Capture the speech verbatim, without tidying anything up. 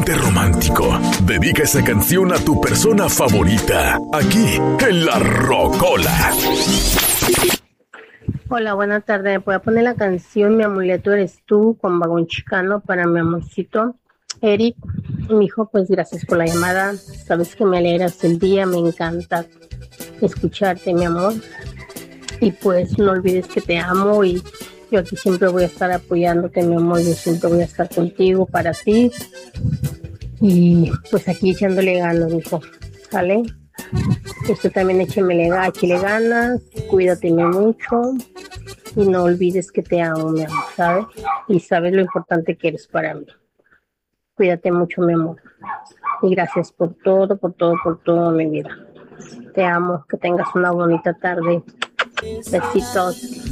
ponte romántico. Dedica esa canción a tu persona favorita. Aquí, en La Rocola. Hola, buenas tardes. Voy a poner la canción Mi amuleto eres tú con Vagón Chicano para mi amorcito Eric. Mi hijo, pues gracias por la llamada. Sabes que me alegras el día, me encanta escucharte, mi amor. Y pues no olvides que te amo y yo aquí siempre voy a estar apoyándote, mi amor. Yo siempre voy a estar contigo, para ti. Y pues aquí echándole ganas, mi hijo. ¿Vale? Usted también échemele, échele ganas, cuídateme mucho y no olvides que te amo, mi amor, ¿sabes? Y sabes lo importante que eres para mí. Cuídate mucho, mi amor. Y gracias por todo, por todo, por todo, mi vida. Te amo, que tengas una bonita tarde. Besitos.